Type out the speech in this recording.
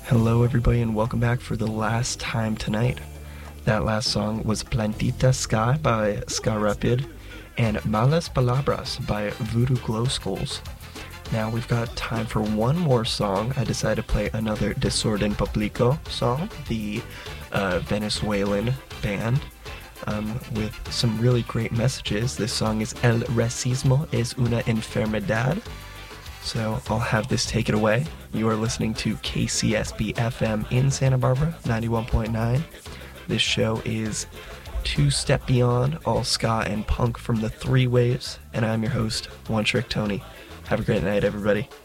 Hello, everybody, and welcome back for the last time tonight. That last song was Plantita Sky by Ska Rapid and Malas Palabras by Voodoo Glow Skulls. Now we've got time for one more song. I decided to play another Desorden Publico song, the Venezuelan band, with some really great messages. This song is El Racismo es una enfermedad. So I'll have this take it away. You are listening to KCSB FM in Santa Barbara, 91.9. This show is Two Step Beyond, all ska and punk from the three waves, and I'm your host, One Trick Tony. Have a great night, everybody.